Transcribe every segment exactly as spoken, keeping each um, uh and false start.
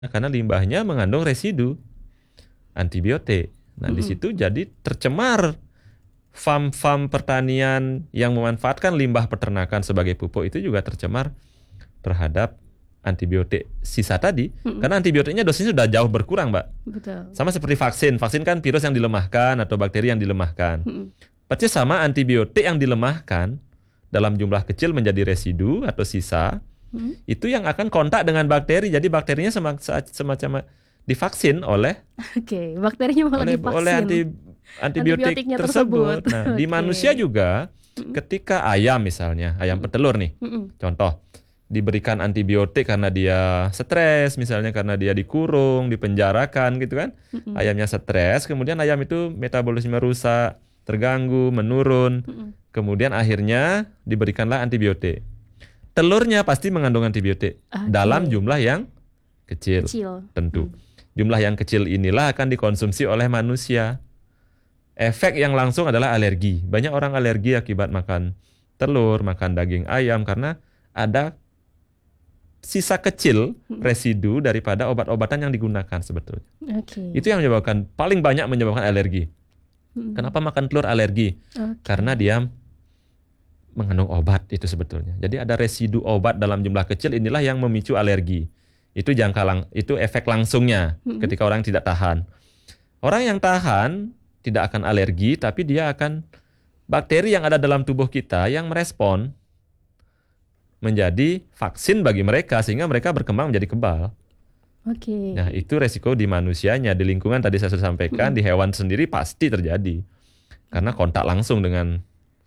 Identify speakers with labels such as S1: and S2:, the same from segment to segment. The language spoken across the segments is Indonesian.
S1: karena limbahnya mengandung residu antibiotik. Nah, di
S2: Mm-mm.
S1: situ jadi tercemar farm-farm pertanian yang memanfaatkan limbah peternakan sebagai pupuk itu juga tercemar terhadap antibiotik sisa tadi.
S2: Mm-mm.
S1: Karena antibiotiknya dosisnya sudah jauh berkurang, Mbak.
S2: Betul.
S1: Sama seperti vaksin. Vaksin kan virus yang dilemahkan atau bakteri yang dilemahkan.
S2: Mm-mm.
S1: Persis sama antibiotik yang dilemahkan dalam jumlah kecil menjadi residu atau sisa.
S2: Mm-mm.
S1: Itu yang akan kontak dengan bakteri. Jadi bakterinya sema- semacam divaksin oleh
S2: Oke, bakterinya malah
S1: oleh
S2: divaksin.
S1: oleh anti antibiotik
S2: Antibiotiknya
S1: tersebut.
S2: tersebut.
S1: Nah, di
S2: Oke.
S1: manusia juga
S2: Mm-mm.
S1: ketika ayam misalnya, ayam
S2: Mm-mm.
S1: petelur nih.
S2: Mm-mm.
S1: Contoh, diberikan antibiotik karena dia stres, misalnya karena dia dikurung, dipenjarakan gitu kan.
S2: Mm-mm.
S1: Ayamnya stres, kemudian ayam itu metabolisme rusak, terganggu, menurun.
S2: Mm-mm.
S1: Kemudian akhirnya diberikanlah antibiotik. Telurnya pasti mengandung antibiotik
S2: Oke.
S1: dalam jumlah yang kecil,
S2: Kecil.
S1: tentu.
S2: Mm.
S1: Jumlah yang kecil inilah akan dikonsumsi oleh manusia. Efek yang langsung adalah alergi. Banyak orang alergi akibat makan telur, makan daging ayam karena ada sisa kecil
S2: Mm.
S1: residu daripada obat-obatan yang digunakan sebetulnya.
S2: Oke.
S1: Itu yang menyebabkan, paling banyak menyebabkan alergi.
S2: Mm.
S1: Kenapa makan telur alergi?
S2: Oke.
S1: Karena dia mengandung obat itu sebetulnya. Jadi ada residu obat dalam jumlah kecil, inilah yang memicu alergi. Itu jangka lang itu efek langsungnya
S2: Mm-mm.
S1: ketika orang tidak tahan. Orang yang tahan tidak akan alergi, tapi dia akan bakteri yang ada dalam tubuh kita yang merespon menjadi vaksin bagi mereka sehingga mereka berkembang menjadi kebal.
S2: Oke.
S1: Nah, itu resiko di manusianya, di lingkungan tadi saya sudah sampaikan,
S2: Mm-mm.
S1: di hewan sendiri pasti terjadi. Karena kontak langsung dengan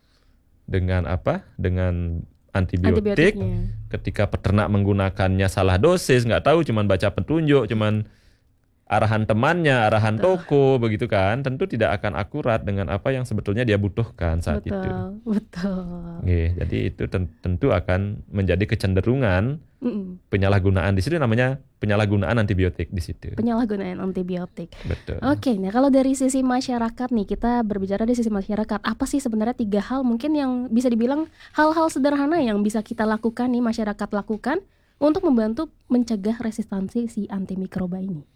S1: dengan apa? Dengan antibiotik.
S2: Antibiotiknya.
S1: Ketika peternak menggunakannya salah dosis, nggak tahu, cuman baca petunjuk, cuman arahan temannya, arahan
S2: Betul.
S1: toko, begitu kan, tentu tidak akan akurat dengan apa yang sebetulnya dia butuhkan saat
S2: Betul.
S1: itu.
S2: Betul.
S1: Oke, jadi itu ten- tentu akan menjadi kecenderungan
S2: Mm-mm.
S1: penyalahgunaan. Di situ namanya penyalahgunaan antibiotik di situ.
S2: Penyalahgunaan antibiotik.
S1: Betul.
S2: Oke, nah kalau dari sisi masyarakat nih, kita berbicara dari sisi masyarakat, apa sih sebenarnya tiga hal mungkin yang bisa dibilang hal-hal sederhana yang bisa kita lakukan nih, masyarakat lakukan untuk membantu mencegah resistansi si antimikroba ini?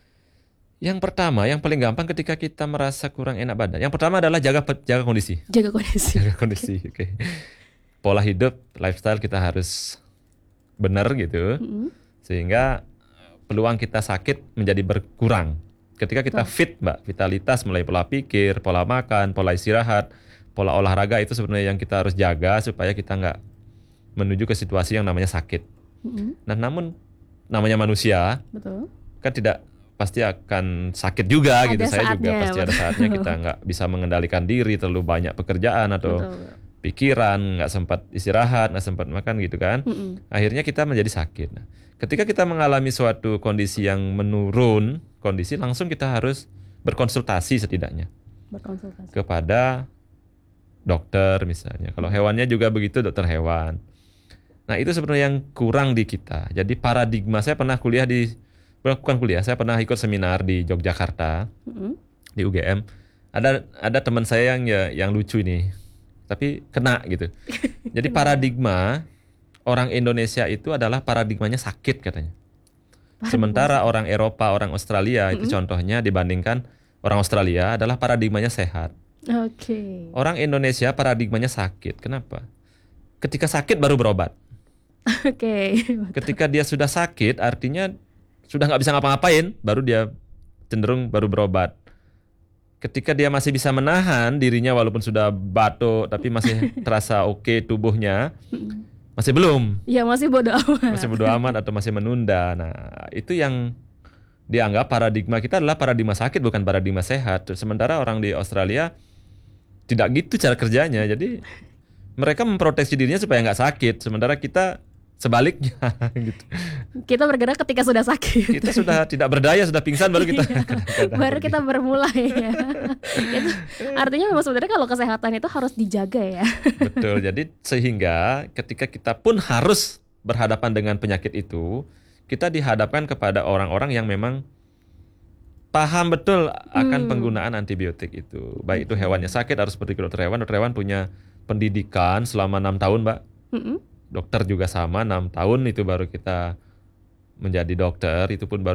S1: Yang pertama, yang paling gampang ketika kita merasa kurang enak badan. Yang pertama adalah jaga pe- jaga kondisi.
S2: Jaga kondisi.
S1: Jaga kondisi, oke. Pola hidup, lifestyle kita harus benar gitu,
S2: Mm-mm.
S1: sehingga peluang kita sakit menjadi berkurang. Ketika kita
S2: Betul.
S1: fit, Mbak, vitalitas mulai pola pikir, pola makan, pola istirahat, pola olahraga itu sebenarnya yang kita harus jaga supaya kita nggak menuju ke situasi yang namanya sakit.
S2: Mm-mm.
S1: Nah, namun namanya manusia
S2: Betul.
S1: kan tidak pasti akan sakit juga
S2: Ada
S1: gitu. Saya juga
S2: saatnya,
S1: pasti ada
S2: betul.
S1: saatnya kita nggak bisa mengendalikan diri, terlalu banyak pekerjaan atau
S2: Betul.
S1: pikiran, nggak sempat istirahat, nggak sempat makan gitu kan.
S2: Mm-mm.
S1: Akhirnya kita menjadi sakit. Nah, ketika kita mengalami suatu kondisi yang menurun, kondisi langsung kita harus berkonsultasi setidaknya
S2: Berkonsultasi.
S1: kepada dokter misalnya. Kalau hewannya juga begitu, dokter hewan. Nah, itu sebenarnya yang kurang di kita. Jadi paradigma, saya pernah kuliah di, bukan kuliah, saya pernah ikut seminar di Yogyakarta,
S2: Mm-mm.
S1: di U G M. Ada ada teman saya yang ya yang lucu ini, tapi kena gitu. Jadi paradigma orang Indonesia itu adalah paradigmanya sakit katanya. Sementara orang Eropa, orang Australia itu
S2: Mm-mm.
S1: contohnya dibandingkan orang Australia adalah paradigmanya sehat.
S2: Oke.
S1: Orang Indonesia paradigmanya sakit. Kenapa? Ketika sakit baru berobat.
S2: Oke.
S1: Ketika dia sudah sakit artinya sudah nggak bisa ngapa-ngapain, baru dia cenderung baru berobat. Ketika dia masih bisa menahan dirinya walaupun sudah batuk tapi masih terasa oke tubuhnya,
S2: Mm-mm.
S1: masih belum.
S2: Ya masih bodo amat.
S1: Masih bodo amat atau masih menunda. Nah, itu yang dianggap paradigma kita adalah paradigma sakit, bukan paradigma sehat. Sementara orang di Australia tidak gitu cara kerjanya. Jadi mereka memproteksi dirinya supaya nggak sakit. Sementara kita sebaliknya gitu.
S2: Kita bergerak ketika sudah sakit.
S1: Kita sudah tidak berdaya, sudah pingsan baru kita
S2: Iya.
S1: kadang-kadang
S2: Baru
S1: pergi.
S2: kita bermulai ya. Itu artinya memang sebenarnya kalau kesehatan itu harus dijaga ya.
S1: Betul. Jadi sehingga ketika kita pun harus berhadapan dengan penyakit itu, kita dihadapkan kepada orang-orang yang memang paham betul akan
S2: Hmm.
S1: penggunaan antibiotik itu. Baik itu hewannya sakit harus pergi ke dokter hewan. Dokter hewan punya pendidikan selama enam tahun, Mbak.
S2: Mm-mm.
S1: Dokter juga sama, enam tahun itu baru kita menjadi dokter itu pun baru